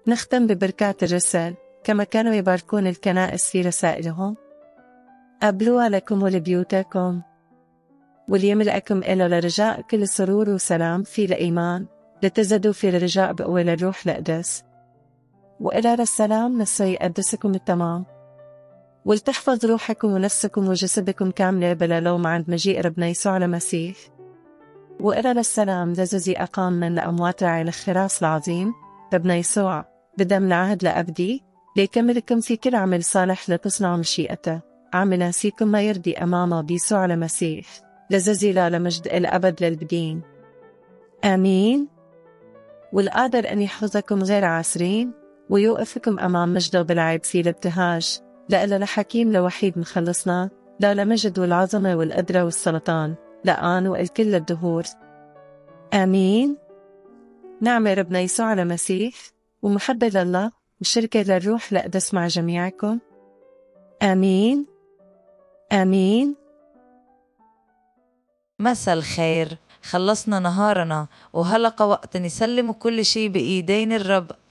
نختم ببركات الرسل كما كانوا يباركون الكنائس في رسائلهم. قبلوها لكم ولبيوتكم، وليملأكم إلى لرجاء كل سرور وسلام في الإيمان، لتزدوا في الرجاء بقوة الروح القدس، وإلى السلام نسي يقدسكم التمام، ولتحفظ روحكم ونفسكم وجسدكم كاملة بلا لوم عند مجيء ربنا يسوع المسيح. وإلى السلام الذي أقام من الأموات راعي الخراس العظيم ربنا يسوع بدم العهد لأبدي، ليكملكم في كل عمل صالح لتصنعوا مشيئته، عاملا فيكم ما يرضي أمامه بيسوع المسيح، لززيلا لمجد الأبد للبدين. آمين. والقادر أن يحفظكم غير عاسرين ويوقفكم أمام مجده بالعيب في الابتهاج، لألا لحكيم لوحيد مخلصنا، لا لمجد والعظمة والقدرة والسلطان لآن والكل الدهور. آمين. نعمة ربنا يسوع المسيح ومحبة لله وشركة للروح القدس مع جميعكم. آمين. آمين. مساء الخير، خلصنا نهارنا وهلق وقت نسلم كل شي بإيدين الرب